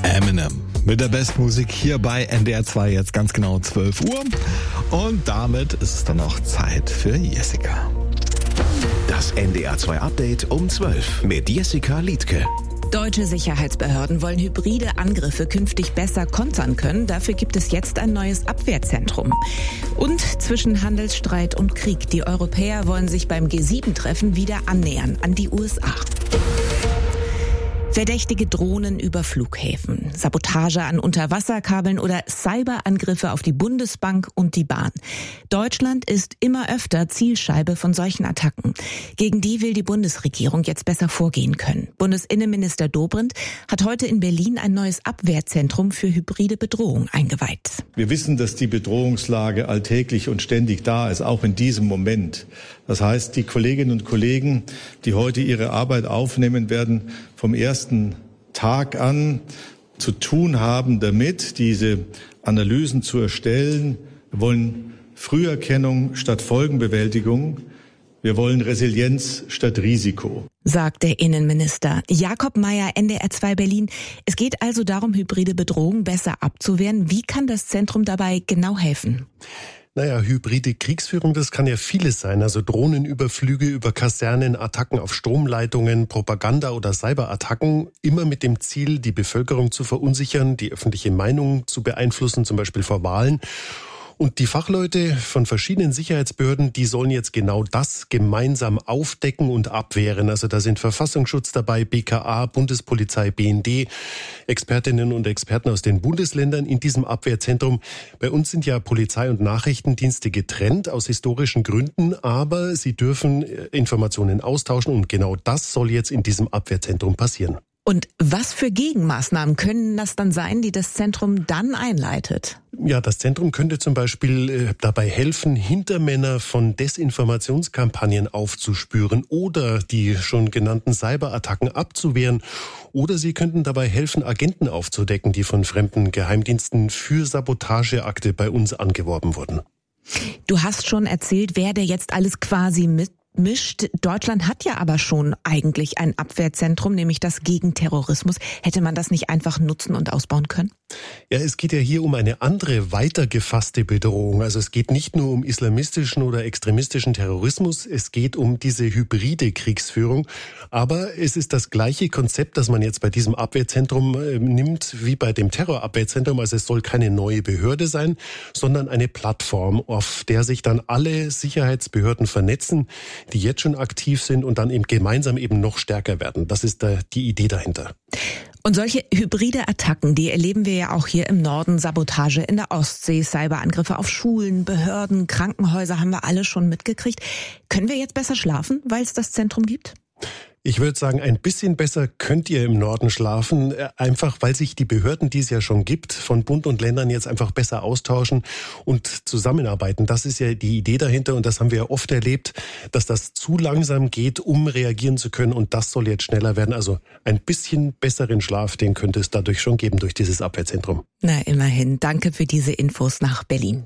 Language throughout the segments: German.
Eminem mit der Bestmusik hier bei NDR 2, jetzt ganz genau 12 Uhr. Und damit ist es dann auch Zeit für Jessica. Das NDR 2 Update um 12 mit Jessica Liedtke. Deutsche Sicherheitsbehörden wollen hybride Angriffe künftig besser kontern können. Dafür gibt es jetzt ein neues Abwehrzentrum. Und zwischen Handelsstreit und Krieg. Die Europäer wollen sich beim G7-Treffen wieder annähern an die USA. Verdächtige Drohnen über Flughäfen, Sabotage an Unterwasserkabeln oder Cyberangriffe auf die Bundesbank und die Bahn. Deutschland ist immer öfter Zielscheibe von solchen Attacken. Gegen die will die Bundesregierung jetzt besser vorgehen können. Bundesinnenminister Dobrindt hat heute in Berlin ein neues Abwehrzentrum für hybride Bedrohung eingeweiht. Wir wissen, dass die Bedrohungslage alltäglich und ständig da ist, auch in diesem Moment. Das heißt, die Kolleginnen und Kollegen, die heute ihre Arbeit aufnehmen, werden vom ersten Tag an zu tun haben, damit diese Analysen zu erstellen. Wir wollen Früherkennung statt Folgenbewältigung. Wir wollen Resilienz statt Risiko, sagt der Innenminister. Jakob Mayer, NDR 2 Berlin. Es geht also darum, hybride Bedrohungen besser abzuwehren. Wie kann das Zentrum dabei genau helfen? Naja, hybride Kriegsführung, das kann ja vieles sein. Also Drohnenüberflüge über Kasernen, Attacken auf Stromleitungen, Propaganda- oder Cyberattacken. Immer mit dem Ziel, die Bevölkerung zu verunsichern, die öffentliche Meinung zu beeinflussen, zum Beispiel vor Wahlen. Und die Fachleute von verschiedenen Sicherheitsbehörden, die sollen jetzt genau das gemeinsam aufdecken und abwehren. Also da sind Verfassungsschutz dabei, BKA, Bundespolizei, BND, Expertinnen und Experten aus den Bundesländern in diesem Abwehrzentrum. Bei uns sind ja Polizei- und Nachrichtendienste getrennt aus historischen Gründen, aber sie dürfen Informationen austauschen und genau das soll jetzt in diesem Abwehrzentrum passieren. Und was für Gegenmaßnahmen können das dann sein, die das Zentrum dann einleitet? Ja, das Zentrum könnte zum Beispiel dabei helfen, Hintermänner von Desinformationskampagnen aufzuspüren oder die schon genannten Cyberattacken abzuwehren. Oder sie könnten dabei helfen, Agenten aufzudecken, die von fremden Geheimdiensten für Sabotageakte bei uns angeworben wurden. Du hast schon erzählt, wer da jetzt alles quasi mitmischt. Deutschland hat ja aber schon eigentlich ein Abwehrzentrum, nämlich das gegen Terrorismus. Hätte man das nicht einfach nutzen und ausbauen können? Ja, es geht ja hier um eine andere, weiter gefasste Bedrohung. Also es geht nicht nur um islamistischen oder extremistischen Terrorismus, es geht um diese hybride Kriegsführung. Aber es ist das gleiche Konzept, das man jetzt bei diesem Abwehrzentrum nimmt, wie bei dem Terrorabwehrzentrum. Also es soll keine neue Behörde sein, sondern eine Plattform, auf der sich dann alle Sicherheitsbehörden vernetzen, die jetzt schon aktiv sind und dann eben gemeinsam eben noch stärker werden. Das ist die Idee dahinter. Und solche hybride Attacken, die erleben wir ja auch hier im Norden. Sabotage in der Ostsee, Cyberangriffe auf Schulen, Behörden, Krankenhäuser haben wir alle schon mitgekriegt. Können wir jetzt besser schlafen, weil es das Zentrum gibt? Ich würde sagen, ein bisschen besser könnt ihr im Norden schlafen, einfach weil sich die Behörden, die es ja schon gibt, von Bund und Ländern jetzt einfach besser austauschen und zusammenarbeiten. Das ist ja die Idee dahinter und das haben wir ja oft erlebt, dass das zu langsam geht, um reagieren zu können und das soll jetzt schneller werden. Also ein bisschen besseren Schlaf, den könnte es dadurch schon geben durch dieses Abwehrzentrum. Na, immerhin. Danke für diese Infos nach Berlin.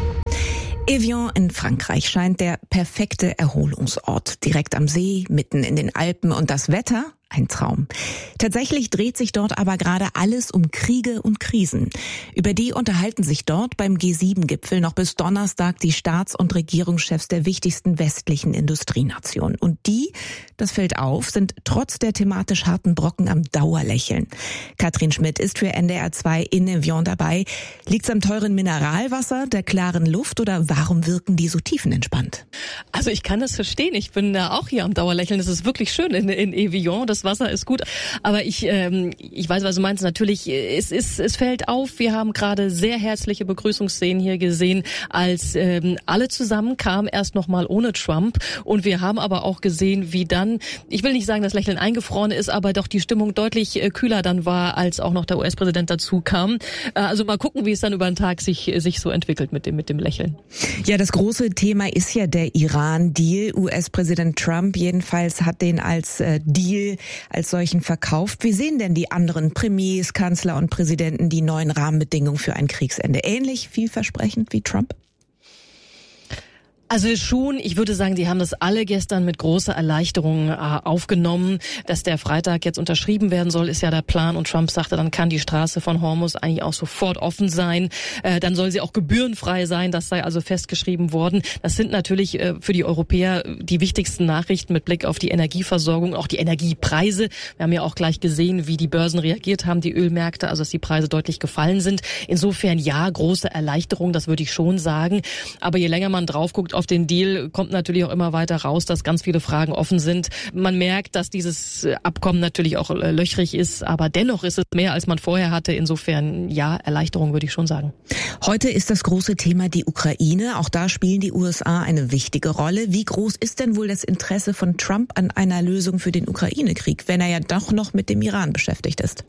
Evian in Frankreich scheint der perfekte Erholungsort. Direkt am See, mitten in den Alpen und das Wetter? Ein Traum. Tatsächlich dreht sich dort aber gerade alles um Kriege und Krisen. Über die unterhalten sich dort beim G7-Gipfel noch bis Donnerstag die Staats- und Regierungschefs der wichtigsten westlichen Industrienationen. Und die, das fällt auf, sind trotz der thematisch harten Brocken am Dauerlächeln. Katrin Schmidt ist für NDR 2 in Evian dabei. Liegt's am teuren Mineralwasser, der klaren Luft oder warum wirken die so tiefenentspannt? Also ich kann das verstehen. Ich bin da auch hier am Dauerlächeln. Es ist wirklich schön in Evian. Das Wasser ist gut, aber ich weiß, was du meinst. Natürlich, es fällt auf. Wir haben gerade sehr herzliche Begrüßungsszenen hier gesehen, als alle zusammen kamen, erst noch mal ohne Trump. Und wir haben aber auch gesehen, wie dann, ich will nicht sagen, das Lächeln eingefroren ist, aber doch die Stimmung deutlich kühler dann war, als auch noch der US-Präsident dazu kam. Also mal gucken, wie es dann über den Tag sich so entwickelt mit dem Lächeln. Ja, das große Thema ist ja der Iran-Deal. US-Präsident Trump jedenfalls hat den als Deal als solchen verkauft. Wie sehen denn die anderen Premiers, Kanzler und Präsidenten die neuen Rahmenbedingungen für ein Kriegsende? Ähnlich vielversprechend wie Trump? Also schon, ich würde sagen, die haben das alle gestern mit großer Erleichterung aufgenommen. Dass der Freitag jetzt unterschrieben werden soll, ist ja der Plan. Und Trump sagte, dann kann die Straße von Hormuz eigentlich auch sofort offen sein. Dann soll sie auch gebührenfrei sein. Das sei also festgeschrieben worden. Das sind natürlich für die Europäer die wichtigsten Nachrichten mit Blick auf die Energieversorgung, auch die Energiepreise. Wir haben ja auch gleich gesehen, wie die Börsen reagiert haben, die Ölmärkte, also dass die Preise deutlich gefallen sind. Insofern ja, große Erleichterung, das würde ich schon sagen. Aber je länger man drauf guckt auf den Deal, kommt natürlich auch immer weiter raus, dass ganz viele Fragen offen sind. Man merkt, dass dieses Abkommen natürlich auch löchrig ist, aber dennoch ist es mehr, als man vorher hatte. Insofern, ja, Erleichterung würde ich schon sagen. Heute ist das große Thema die Ukraine. Auch da spielen die USA eine wichtige Rolle. Wie groß ist denn wohl das Interesse von Trump an einer Lösung für den Ukraine-Krieg, wenn er ja doch noch mit dem Iran beschäftigt ist?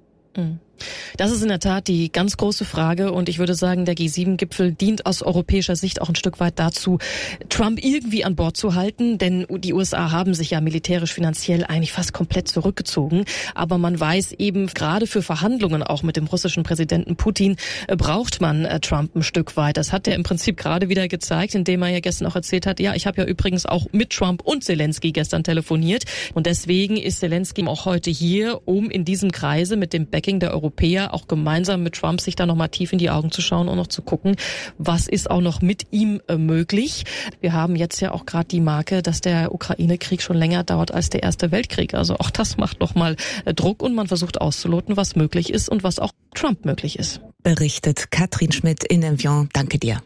Das ist in der Tat die ganz große Frage und ich würde sagen, der G7-Gipfel dient aus europäischer Sicht auch ein Stück weit dazu, Trump irgendwie an Bord zu halten, denn die USA haben sich ja militärisch, finanziell eigentlich fast komplett zurückgezogen, aber man weiß eben, gerade für Verhandlungen auch mit dem russischen Präsidenten Putin braucht man Trump ein Stück weit. Das hat er im Prinzip gerade wieder gezeigt, indem er ja gestern auch erzählt hat, ja, ich habe ja übrigens auch mit Trump und Zelensky gestern telefoniert und deswegen ist Zelensky auch heute hier, um in diesem Kreise mit dem Backing der Europäer auch gemeinsam mit Trump sich da nochmal tief in die Augen zu schauen und noch zu gucken, was ist auch noch mit ihm möglich. Wir haben jetzt ja auch gerade die Marke, dass der Ukraine-Krieg schon länger dauert als der Erste Weltkrieg. Also auch das macht nochmal Druck und man versucht auszuloten, was möglich ist und was auch Trump möglich ist. Berichtet Katrin Schmidt in Evian. Danke dir.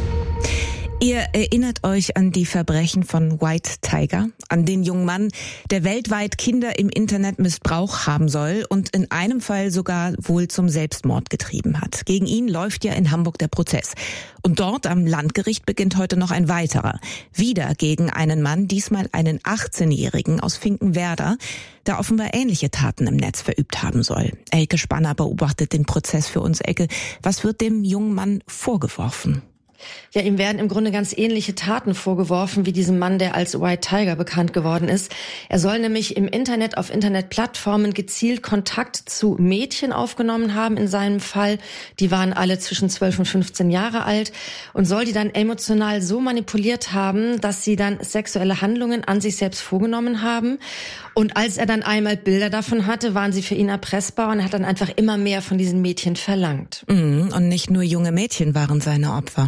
Ihr erinnert euch an die Verbrechen von White Tiger, an den jungen Mann, der weltweit Kinder im Internet missbraucht haben soll und in einem Fall sogar wohl zum Selbstmord getrieben hat. Gegen ihn läuft ja in Hamburg der Prozess. Und dort am Landgericht beginnt heute noch ein weiterer. Wieder gegen einen Mann, diesmal einen 18-Jährigen aus Finkenwerder, der offenbar ähnliche Taten im Netz verübt haben soll. Elke Spanner beobachtet den Prozess für uns. Elke, was wird dem jungen Mann vorgeworfen? Ja, ihm werden im Grunde ganz ähnliche Taten vorgeworfen wie diesem Mann, der als White Tiger bekannt geworden ist. Er soll nämlich im Internet, auf Internetplattformen gezielt Kontakt zu Mädchen aufgenommen haben in seinem Fall. Die waren alle zwischen 12 und 15 Jahre alt und soll die dann emotional so manipuliert haben, dass sie dann sexuelle Handlungen an sich selbst vorgenommen haben. Und als er dann einmal Bilder davon hatte, waren sie für ihn erpressbar und er hat dann einfach immer mehr von diesen Mädchen verlangt. Und nicht nur junge Mädchen waren seine Opfer.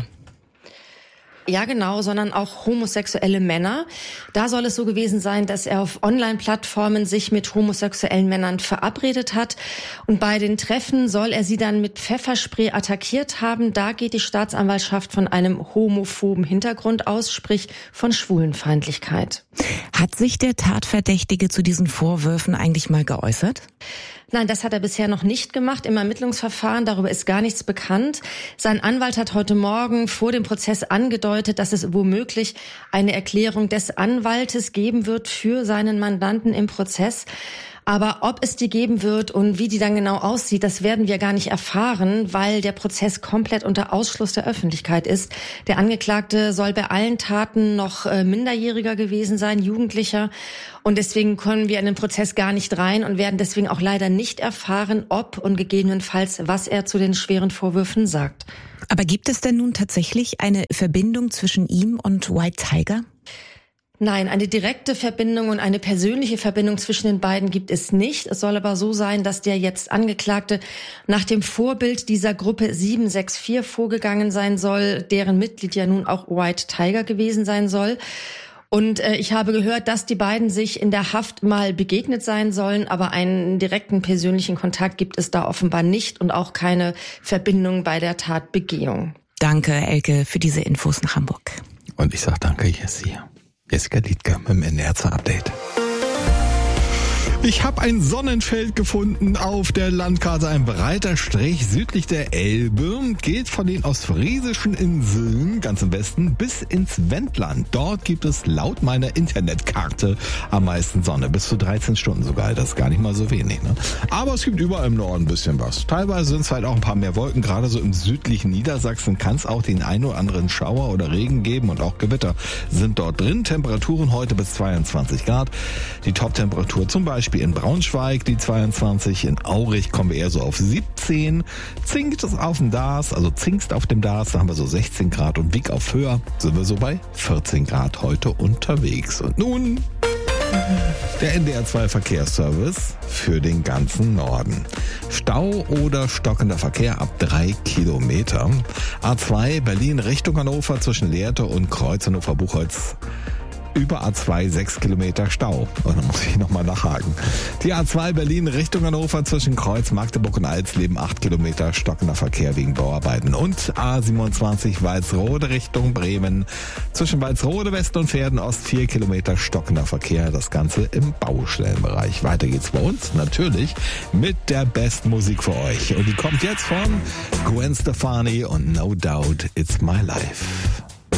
Ja, genau, sondern auch homosexuelle Männer. Da soll es so gewesen sein, dass er auf Online-Plattformen sich mit homosexuellen Männern verabredet hat. Und bei den Treffen soll er sie dann mit Pfefferspray attackiert haben. Da geht die Staatsanwaltschaft von einem homophoben Hintergrund aus, sprich von Schwulenfeindlichkeit. Hat sich der Tatverdächtige zu diesen Vorwürfen eigentlich mal geäußert? Nein, das hat er bisher noch nicht gemacht im Ermittlungsverfahren. Darüber ist gar nichts bekannt. Sein Anwalt hat heute Morgen vor dem Prozess angedeutet, dass es womöglich eine Erklärung des Anwaltes geben wird für seinen Mandanten im Prozess. Aber ob es die geben wird und wie die dann genau aussieht, das werden wir gar nicht erfahren, weil der Prozess komplett unter Ausschluss der Öffentlichkeit ist. Der Angeklagte soll bei allen Taten noch minderjähriger gewesen sein, Jugendlicher. Und deswegen können wir in den Prozess gar nicht rein und werden deswegen auch leider nicht erfahren, ob und gegebenenfalls, was er zu den schweren Vorwürfen sagt. Aber gibt es denn nun tatsächlich eine Verbindung zwischen ihm und White Tiger? Nein, eine direkte Verbindung und eine persönliche Verbindung zwischen den beiden gibt es nicht. Es soll aber so sein, dass der jetzt Angeklagte nach dem Vorbild dieser Gruppe 764 vorgegangen sein soll, deren Mitglied ja nun auch White Tiger gewesen sein soll. Und ich habe gehört, dass die beiden sich in der Haft mal begegnet sein sollen, aber einen direkten persönlichen Kontakt gibt es da offenbar nicht und auch keine Verbindung bei der Tatbegehung. Danke, Elke, für diese Infos nach Hamburg. Und ich sage danke, Jessica Liedger mit dem NDR 2 Update. Ich habe ein Sonnenfeld gefunden auf der Landkarte. Ein breiter Strich südlich der Elbe geht von den ostfriesischen Inseln ganz im Westen bis ins Wendland. Dort gibt es laut meiner Internetkarte am meisten Sonne. Bis zu 13 Stunden sogar. Das ist gar nicht mal so wenig, ne? Aber es gibt überall im Norden ein bisschen was. Teilweise sind es halt auch ein paar mehr Wolken. Gerade so im südlichen Niedersachsen kann es auch den einen oder anderen Schauer oder Regen geben und auch Gewitter sind dort drin. Temperaturen heute bis 22 Grad. Die Top-Temperatur zum Beispiel Beispiel in Braunschweig die 22, in Aurich kommen wir eher so auf 17, Zingst auf dem Dars, da haben wir so 16 Grad und Wick auf Höher sind wir so bei 14 Grad heute unterwegs. Und nun der NDR 2 Verkehrsservice für den ganzen Norden. Stau oder stockender Verkehr ab 3 Kilometer. A2 Berlin Richtung Hannover zwischen Lehrte und Kreuz Hannover-Buchholz. Über A2 6 Kilometer Stau. Und dann muss ich nochmal nachhaken. Die A2 Berlin Richtung Hannover zwischen Kreuz, Magdeburg und Alsleben 8 Kilometer stockender Verkehr wegen Bauarbeiten. Und A27 Walsrode Richtung Bremen zwischen Walsrode West und Pferden Ost 4 Kilometer stockender Verkehr. Das Ganze im Baustellenbereich. Weiter geht's bei uns natürlich mit der Bestmusik für euch. Und die kommt jetzt von Gwen Stefani und No Doubt It's My Life.